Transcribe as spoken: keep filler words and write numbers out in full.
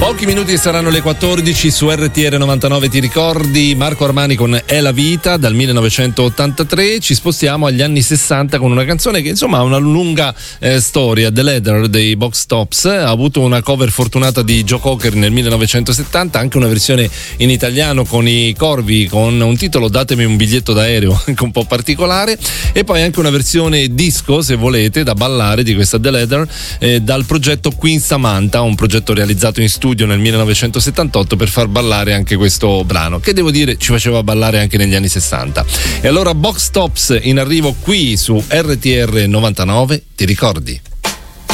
Pochi minuti saranno le quattordici su R T R novantanove, ti ricordi? Marco Armani con È la vita dal millenovecentottantatré. Ci spostiamo agli anni sessanta con una canzone che insomma ha una lunga eh, storia. The Leather dei Box Tops ha avuto una cover fortunata di Joe Cocker nel millenovecentosettanta, anche una versione in italiano con i Corvi con un titolo Datemi un biglietto d'aereo un po' particolare, e poi anche una versione disco, se volete, da ballare di questa The Leather eh, dal progetto Queen Samantha, un progetto realizzato in studio nel millenovecentosettantotto per far ballare anche questo brano, che devo dire ci faceva ballare anche negli anni sessanta. E allora Box Tops in arrivo qui su R T R novantanove, ti ricordi?